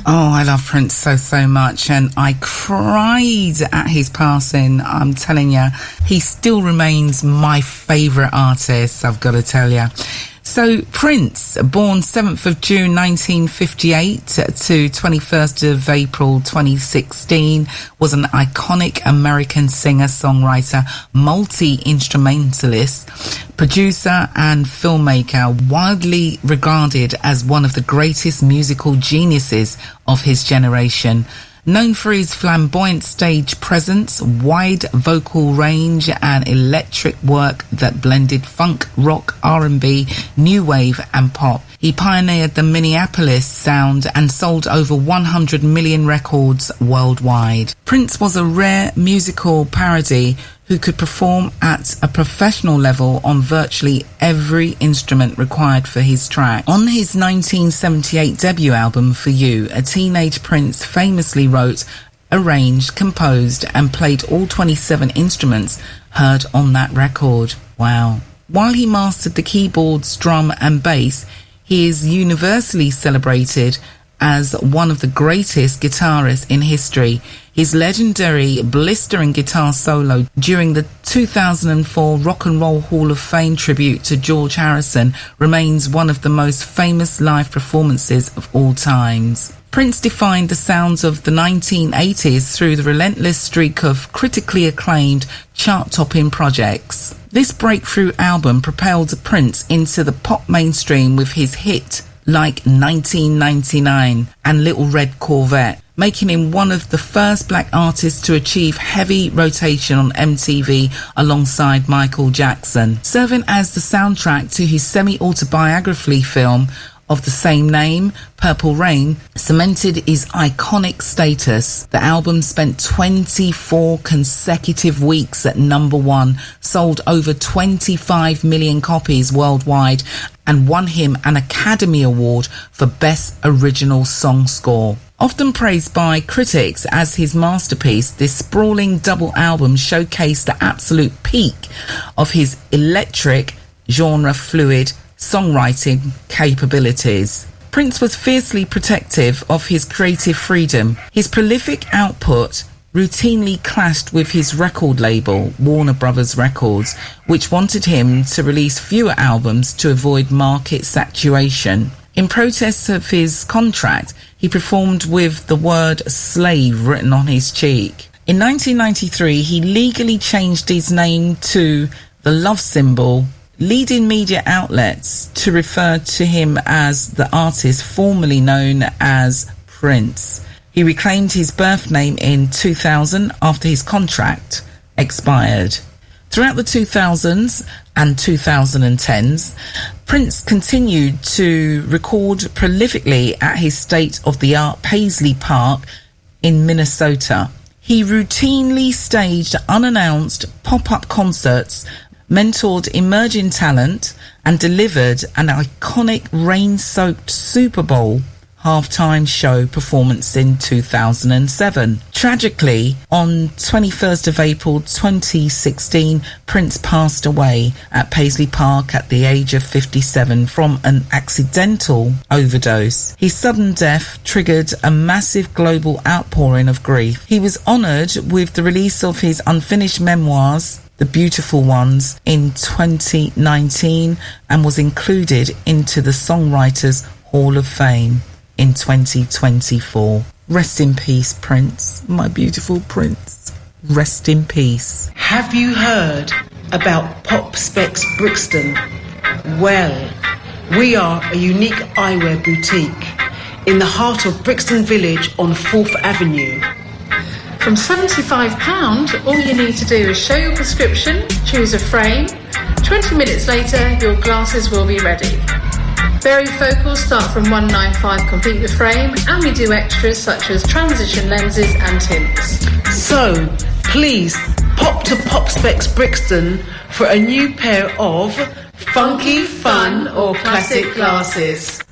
Oh, I love Prince so much, and I cried at his passing. I'm telling you, he still remains my favourite artist, I've got to tell you. So Prince, born 7th of June 1958 to 21st of April 2016, was an iconic American singer-songwriter, multi-instrumentalist, producer and filmmaker, widely regarded as one of the greatest musical geniuses of his generation. Known for his flamboyant stage presence, wide vocal range and electric work that blended funk, rock, R&B, new wave and pop. He pioneered the Minneapolis sound and sold over 100 million records worldwide. Prince was a rare musical parody who could perform at a professional level on virtually every instrument required for his track. On his 1978 debut album, For You, a teenage Prince famously wrote, arranged, composed and played all 27 instruments heard on that record. Wow. While he mastered the keyboards, drum and bass, he is universally celebrated as one of the greatest guitarists in history. His legendary blistering guitar solo during the 2004 Rock and Roll Hall of Fame tribute to George Harrison remains one of the most famous live performances of all times. Prince defined the sounds of the 1980s through the relentless streak of critically acclaimed, chart-topping projects. This breakthrough album propelled Prince into the pop mainstream with his hit like 1999 and Little Red Corvette, making him one of the first black artists to achieve heavy rotation on MTV alongside Michael Jackson. Serving as the soundtrack to his semi-autobiography film of the same name, Purple Rain, cemented his iconic status. The album spent 24 consecutive weeks at number one, sold over 25 million copies worldwide, and won him an Academy Award for Best Original Song Score. Often praised by critics as his masterpiece, this sprawling double album showcased the absolute peak of his electric, genre-fluid songwriting capabilities. Prince was fiercely protective of his creative freedom. His prolific output routinely clashed with his record label, Warner Brothers Records, which wanted him to release fewer albums to avoid market saturation. In protest of his contract, he performed with the word slave written on his cheek. In 1993, he legally changed his name to The Love Symbol, leading media outlets to refer to him as the artist formerly known as Prince. He reclaimed his birth name in 2000 after his contract expired. Throughout the 2000s and 2010s, Prince continued to record prolifically at his state-of-the-art Paisley Park in Minnesota. He routinely staged unannounced pop-up concerts, mentored emerging talent, and delivered an iconic rain-soaked Super Bowl halftime show performance in 2007. Tragically, on 21st of April 2016, Prince passed away at Paisley Park at the age of 57 from an accidental overdose. His sudden death triggered a massive global outpouring of grief. He was honoured with the release of his unfinished memoirs, The Beautiful Ones, in 2019 and was included into the Songwriters Hall of Fame in 2024. Rest in peace, Prince, my beautiful Prince. Rest in peace. Have you heard about Pop Specs Brixton? Well, we are a unique eyewear boutique in the heart of Brixton Village on 4th Avenue. From £75, all you need to do is show your prescription, choose a frame. 20 minutes later, your glasses will be ready. Varifocals start from £195 complete with frame, and we do extras such as transition lenses and tints. So, please pop to Pop Specs Brixton for a new pair of funky, fun or classic glasses.